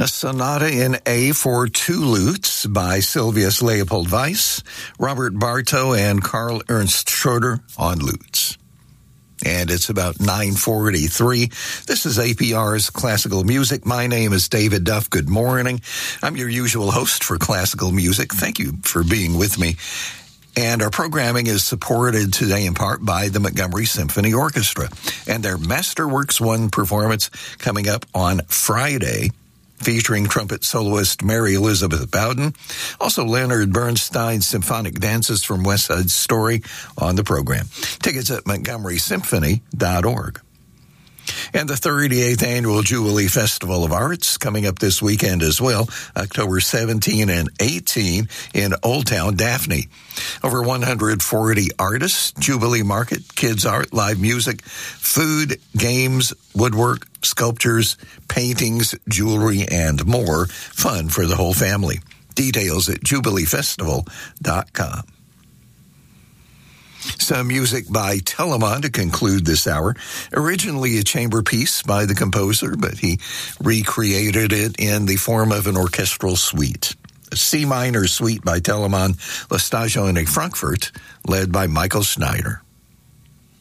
A sonata in A for two lutes by Sylvius Leopold Weiss, Robert Bartow, and Karl Ernst Schroeder on lutes. And it's about 9:43. This is APR's Classical Music. My name is David Duff. Good morning. I'm your usual host for classical music. Thank you for being with me. And our programming is supported today in part by the Montgomery Symphony Orchestra and their Masterworks 1 performance coming up on Friday, featuring trumpet soloist Mary Elizabeth Bowden. Also, Leonard Bernstein's symphonic dances from West Side Story on the program. Tickets at montgomerysymphony.org. And the 38th Annual Jubilee Festival of Arts coming up this weekend as well, October 17 and 18 in Old Town Daphne. Over 140 artists, Jubilee Market, kids art, live music, food, games, woodwork, sculptures, paintings, jewelry, and more. Fun for the whole family. Details at jubileefestival.com. Some music by Telemann to conclude this hour. Originally a chamber piece by the composer, but he recreated it in the form of an orchestral suite. A C minor suite by Telemann, L'Stagione Frankfurt, led by Michael Schneider.